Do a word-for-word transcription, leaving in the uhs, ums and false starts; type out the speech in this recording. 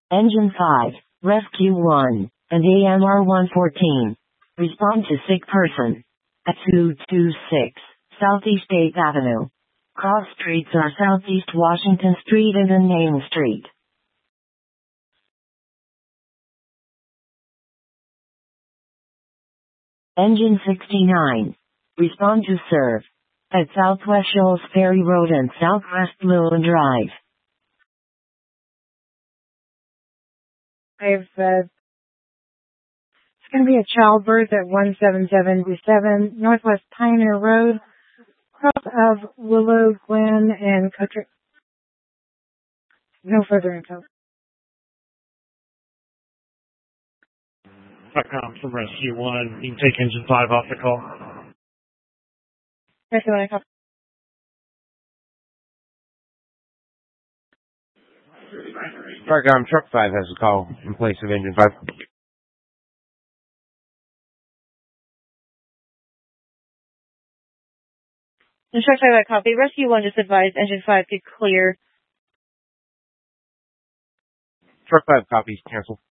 Engine five, Rescue one, and A M R one fourteen. Respond to sick person. At two two six, Southeast eighth Avenue. Cross streets are Southeast Washington Street and then Main Street. Engine sixty-nine. Respond to serve. At Southwest Shoals Ferry Road and Southwest Lillian Drive. I've, uh, it's going to be a childbirth at one seven seven seven Northwest Pioneer Road, cross of Willow Glen and Country. No further info. Com from Rescue one. You can take Engine five off the call. Rescue one, I copy. Farcom, Truck five has a call in place of Engine five. Truck five, I copy. Rescue one just advised Engine five to clear. Truck five copies, cancel.